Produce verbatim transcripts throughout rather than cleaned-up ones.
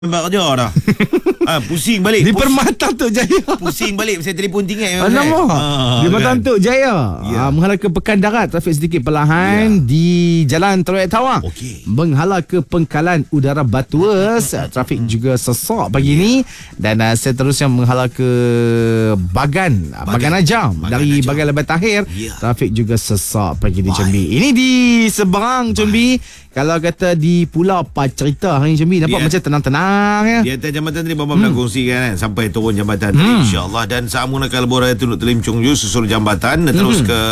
Nampak kerja dah. ha, pusing balik. Di Pus- Permata Tok Jaya. Pusing balik saya telefon tinggal. Alamak. Ha, Di Permata kan? Tok Jaya. Ya. Ha, menghala ke Pekan Darat, trafik sedikit perlahan Ya. di Jalan Teruak Tawang. Okey. Menghala ke Pengkalan Udara Batuas, trafik juga sesak pagi ni, dan uh, seterusnya menghala ke Bagan, Bagan, Bagan Ajam. Bagan Dari Ajam. Bagan Lebat Tahir, Ya. trafik juga sesak pagi ni, Baik. Combi. Ini di seberang, Combi. Kalau kata di Pulau Pacerita hari ni, Combi, nampak Dia- macam tenang-tenang ya. Di atas jambatan tadi Bambam hmm. nak kongsikan kan, sampai turun jambatan tadi, Hmm. insya-Allah, dan saat menggunakan lebuh Tunduk Telincong Ju susul jambatan dan terus Hmm. ke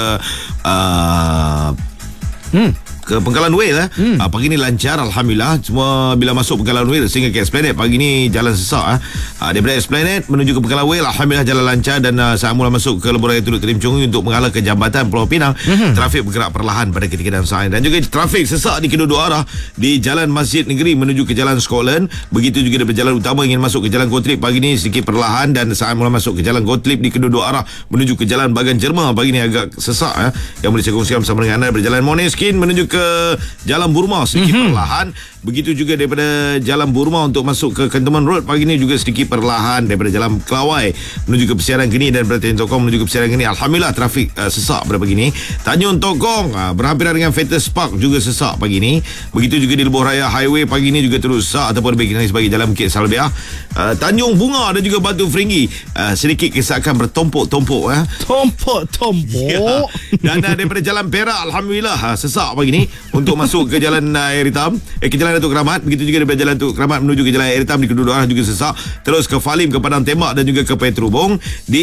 uh, Hmm. ke Pengkalan Whale eh. Hmm. Uh, pagi ni lancar, alhamdulillah. Semua bila masuk Pengkalan Whale sehingga ke Esplanade pagi ni jalan sesak eh. Uh, daripada Esplanade menuju ke Pengkalan Whale, alhamdulillah jalan lancar, dan uh, saat mula masuk ke lebuh Tunduk Telincong Ju untuk mengalah ke jambatan Pulau Pinang, hmm. trafik bergerak perlahan pada ketika dan saat ini. Dan juga trafik sesak di kedua-dua arah di Jalan Masjid Negeri menuju ke Jalan Scotland. Begitu juga daripada jalan utama ingin masuk ke Jalan Gottlieb pagi ni sedikit perlahan, dan saat mula masuk ke Jalan Gottlieb di kedua-dua arah menuju ke Jalan Bagan Jerma pagi ni agak sesak eh. Yang boleh saya kongsikan bersama dengan anda daripada Jalan Moneskin menuju ke Jalan Burma sedikit mm-hmm. perlahan. Begitu juga daripada Jalan Burma untuk masuk ke Cantonment Road pagi ni juga sedikit perlahan. Daripada Jalan Kelawai menuju ke Persiaran Geni dan daripada Tanjung Tokong menuju ke Persiaran Geni, alhamdulillah trafik uh, sesak pada pagi ni. Tanjung Tokong uh, berhampiran dengan Fettes Park juga sesak pagi ni. Begitu juga di Lebuh Raya Highway pagi ni juga terus sesak ataupun lebih kenali sebagai Jalan Bukit Salbiah, uh, Tanjung Bunga dan juga Batu Feringgi, uh, sedikit kesakan bertompok-tompok eh. Tompok-tompok. Ya. Dan uh, daripada Jalan Perak, alhamdulillah uh, sesak pagi ni untuk masuk ke Jalan uh, Air Hitam, eh, ke Jalan Datuk Keramat. Begitu juga daripada Jalan Datuk Keramat menuju ke Jalan Air Hitam di kedua arah juga sesak. Terus ke Falim, ke Padang Tembak dan juga ke Petrubong. Di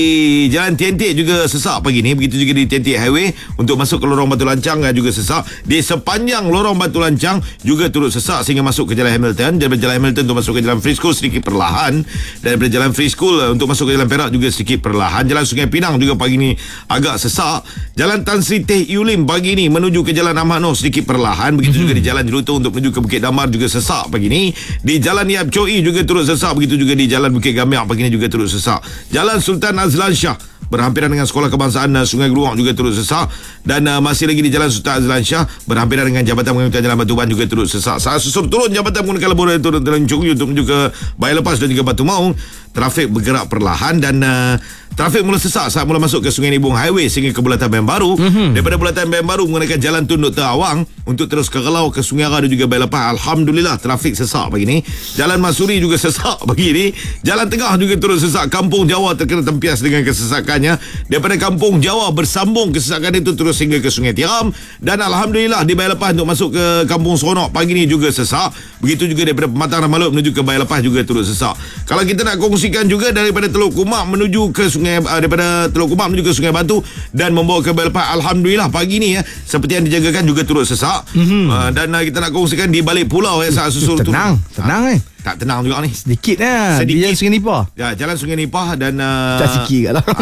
Jalan Tientik juga sesak pagi ni. Begitu juga di Tientik Highway untuk masuk ke Lorong Batu Lancang uh, juga sesak. Di sepanjang Lorong Batu Lancang juga turut sesak sehingga masuk ke Jalan Hamilton. Daripada Jalan Hamilton untuk masuk ke Jalan Free School sedikit perlahan. Dan daripada Jalan Free School uh, untuk masuk ke Jalan Perak juga sedikit perlahan. Jalan Sungai Pinang juga pagi ni agak sesak. Jalan Tan Sri Teh Yulim pagi ni menuju ke Jalan Ahmad Noh sedikit perlahan. Begitu mm-hmm. juga di Jalan Jeruto untuk menuju ke Bukit Damar juga sesak pagi ni. Di Jalan Yap Choi juga turut sesak. Begitu juga di Jalan Bukit Gamiak pagi ni juga turut sesak. Jalan Sultan Azlan Shah berhampiran dengan Sekolah Kebangsaan uh, Sungai Geruak juga turut sesak. Dan uh, masih lagi di Jalan Sultan Azlan Shah berhampiran dengan Jabatan Pengerutan Jalan Batu Ban juga turut sesak. Saat susur turun jambatan menggunakan lebuh Tunduk Telincong Ju untuk menuju ke Bayar Lepas dan juga Batu Maung, trafik bergerak perlahan, dan uh, trafik mula sesak saat mula masuk ke Sungai Nibung Highway sehingga ke Bulatan Band Baru. Mm-hmm. Daripada Bulatan Band Baru menggunakan Jalan Tunduk Terawang untuk terus ke Kelau, ke Sungai Ara dan juga Bayar Lepas, alhamdulillah trafik sesak pagi ni. Jalan Masuri juga sesak pagi ni. Jalan Tengah juga terus sesak. Kampung Jawa terkena tempias dengan kesesakannya. Daripada Kampung Jawa bersambung kesesakan itu terus hingga ke Sungai Tiram, dan alhamdulillah di Bayar Lepas untuk masuk ke Kampung Seronok pagi ni juga sesak. Begitu juga daripada Pematang Ramalut menuju ke Bayar Lepas juga turut sesak. Kalau kita nak kongsikan juga daripada Teluk Kumak menuju ke Sungai uh, daripada Teluk Kumak menuju ke Sungai Batu dan membawa ke Bayar Lepas, alhamdulillah pagi ni ya, seperti yang dijagakan juga turut sesak. Mm-hmm. Uh, dan uh, kita nak kongsikan di balik pulau ya, saat susul tenang, tu. tenang eh. Tak tenang juga ni. Sedikit lah. Sedikit. Di Jalan Sungai Nipah. Ya, Jalan Sungai Nipah dan uh, tak sikit kat lah.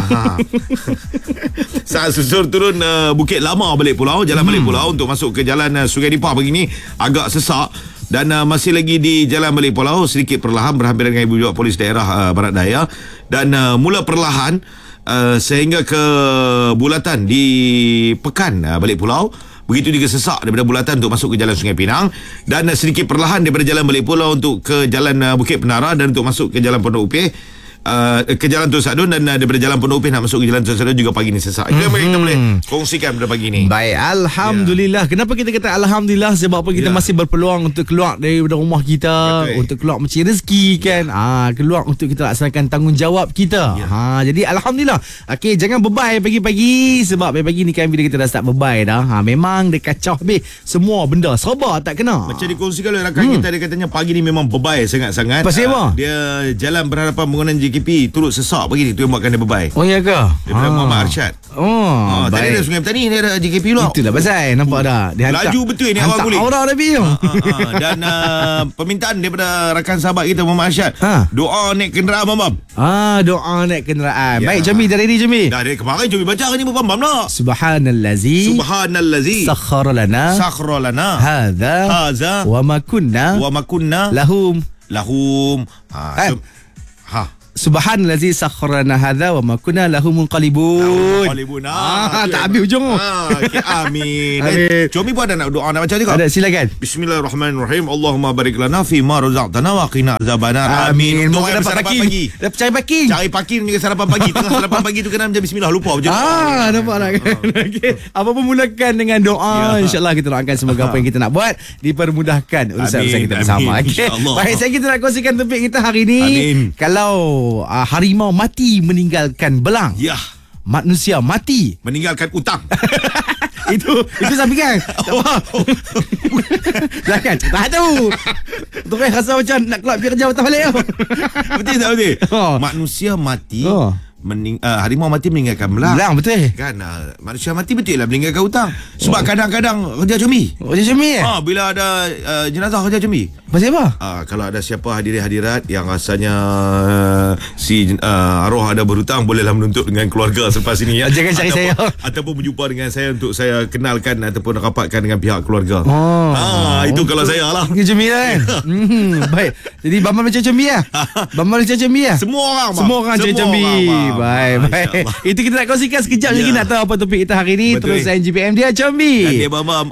saat susur turun uh, Bukit Lama balik pulau, jalan hmm. balik pulau untuk masuk ke Jalan uh, Sungai Nipah pagi ni agak sesak. Dan uh, masih lagi di Jalan Balik Pulau sedikit perlahan berhampiran dengan Ibu Jawab Polis Daerah uh, Barat Daya, dan uh, mula perlahan uh, sehingga ke Bulatan di Pekan uh, Balik Pulau. Begitu juga sesak daripada Bulatan untuk masuk ke Jalan Sungai Pinang, dan uh, sedikit perlahan daripada Jalan Balik Pulau untuk ke Jalan uh, Bukit Penara dan untuk masuk ke Jalan Pondok Upih, Uh, ke Jalan Tun Sadun, dan uh, daripada Jalan Pondok Upih nak masuk ke Jalan Tun Sadun juga pagi ni sesak. Itu yang mm-hmm. kita boleh kongsikan pada pagi ni. Baik, alhamdulillah. Yeah. Kenapa kita kata alhamdulillah? Sebab apa, kita yeah. masih berpeluang untuk keluar daripada rumah kita. Betul. Untuk keluar mencari rezeki kan. Yeah. Ah, keluar untuk kita laksanakan tanggungjawab kita. Yeah. Ha, jadi alhamdulillah. Okey, jangan bebai pagi-pagi, sebab pagi-pagi ni kan bila kita dah start bebai dah, ha, memang dia kacau habis semua benda. Serba tak kena. Macam dikongsikan oleh rakan hmm. kita, dia katanya pagi ni memang bebai sangat-sangat. Pasal apa? Uh, dia jalan berhadapan menggunakan J K P turut sesak pagi ni, tu yang buatkan dia bebai. Oh ya ke? Daripada ha. Muhammad Arsyad. Oh, ha, tadi ada Sungai Petani, ni ada J K P pula. Itulah pasal, nampak dah. Dia hantar, laju betul ni awal kulit. Orang Nabi tu. Ha, ha, ha. Dan uh, permintaan daripada rakan sahabat kita Muhammad Arsyad. Ha. Doa naik kenderaan Bambam. Ah, doa naik kenderaan. Ya. Baik, Jami, dah ready Jami? Dah dari kemarin Jami baca hari ni Bambam dah. Subhanallazi Subhanallazi sakhkhara lana sakhkhara lana hadza hadza wa ma kunna wa ma kunna lahum lahum. Ha. Eh. So, ha. Subhanallazi sakharana hadza wa ma kunna lahu munqalibun. Munqalibun. Ah, tak habis hujung. Ah, okay, amin. Amin. Comi pun ada nak doa nak baca juga. Ada, silakan. Bismillahirrahmanirrahim. Allahumma barik lana fi ma razaqtana wa qina azabannar. Amin. Moga dapat parking. Dapat cari parking. Cari parking juga sarapan pagi. Tengah sarapan pagi tu kena macam bismillah, lupa baca. Ah, nampak tak kan? Okey. Apa pun mulakan dengan doa. Ya. InsyaAllah kita doakan semoga apa yang kita nak buat dipermudahkan urusan-urusan kita bersama. Okey. Baik, saya kita nak kongsikan topik kita hari ni. Amin. Kalau uh, harimau mati meninggalkan belang. Ya. Manusia mati meninggalkan utang. itu itu sampingan. Tak apa. Jangan tak tu. Tu kan rasa macam nak keluar pergi kerja patah balik tu. Betul tak betul? Oh. Manusia mati. Oh. Mening, uh, harimau mati meninggalkan belang. Belang betul. Kan uh, manusia mati betul lah meninggalkan hutang. Sebab oh. kadang-kadang kerja cumi. Oh, kerja cumi eh? Ha, bila ada uh, jenazah kerja cumi. Pasal apa? Uh, kalau ada siapa hadirin-hadirat yang rasanya uh, si uh, arwah ada berhutang, bolehlah menuntut dengan keluarga selepas ini ya. Jangan cari saya. Ataupun berjumpa dengan saya untuk saya kenalkan ataupun rapatkan dengan pihak keluarga. Oh. Ha, itu kalau saya lah. Kerja cumi lah kan. hmm, baik. Jadi Bambang macam cumi lah. Bambang macam cumi lah. Semua orang bang. Semua orang macam cumi. Baik, baik. Itu kita nak kongsikan sekejap lagi nak tahu apa topik kita hari ni. Betul. Terus N G P M dia Combi. Dan dia Bambam